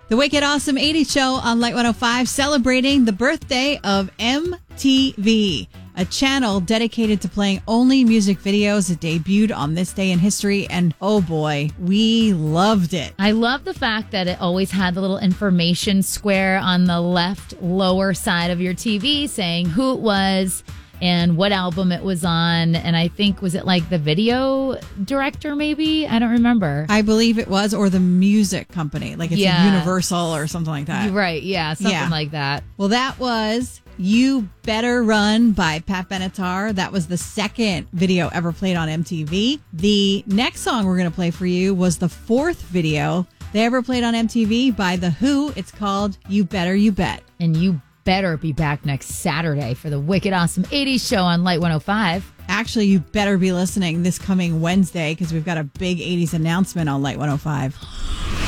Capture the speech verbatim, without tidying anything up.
The Wicked Awesome eighties Show on Light one oh five, celebrating the birthday of M T V, a channel dedicated to playing only music videos. It debuted on this day in history, and oh boy, we loved it. I love the fact that it always had the little information square on the left lower side of your T V saying who it was and what album it was on. And I think, was it like the video director maybe? I don't remember. I believe it was, or the music company. Like it's Yeah. Universal or something like that. Right, yeah, something Yeah. like that. Well, that was You Better Run by Pat Benatar. That was the second video ever played on M T V. The next song we're going to play for you was the fourth video they ever played on M T V by The Who. It's called You Better You Bet. And you better be back next Saturday for the Wicked Awesome eighties Show on Light one oh five. Actually, you better be listening this coming Wednesday because we've got a big eighties announcement on Light one oh five.